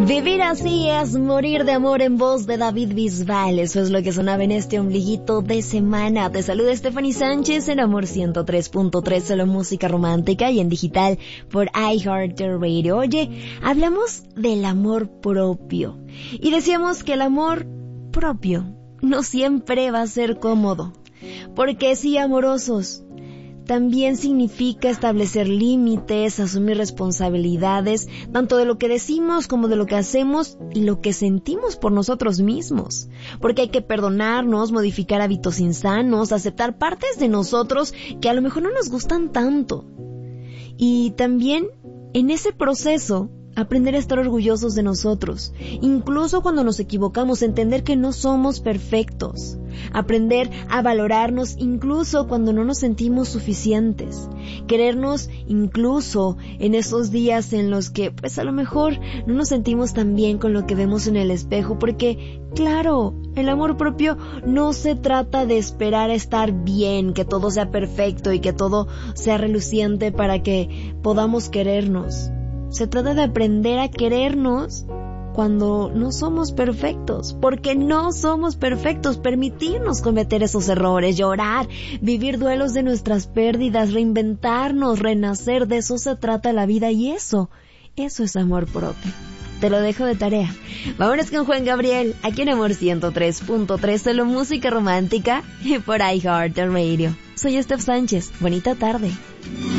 Vivir así es morir de amor, en voz de David Bisbal. Eso es lo que sonaba en este ombliguito de semana. Te saluda Stephanie Sánchez en Amor 103.3, solo música romántica y en digital por iHeartRadio. Oye, hablamos del amor propio y decíamos que el amor propio no siempre va a ser cómodo, porque sí, amorosos, también significa establecer límites, asumir responsabilidades, tanto de lo que decimos como de lo que hacemos y lo que sentimos por nosotros mismos. Porque hay que perdonarnos, modificar hábitos insanos, aceptar partes de nosotros que a lo mejor no nos gustan tanto. Y también, en ese proceso, aprender a estar orgullosos de nosotros, incluso cuando nos equivocamos, entender que no somos perfectos, aprender a valorarnos incluso cuando no nos sentimos suficientes, querernos incluso en esos días en los que pues a lo mejor no nos sentimos tan bien con lo que vemos en el espejo, porque claro, el amor propio no se trata de esperar a estar bien, que todo sea perfecto y que todo sea reluciente para que podamos querernos. Se trata de aprender a querernos cuando no somos perfectos, porque no somos perfectos, permitirnos cometer esos errores, llorar, vivir duelos de nuestras pérdidas, reinventarnos, renacer, de eso se trata la vida y eso es amor propio. Te lo dejo de tarea. Vámonos con Juan Gabriel, aquí en Amor 103.3, solo música romántica y por iHeartRadio. Soy Steph Sánchez, bonita tarde.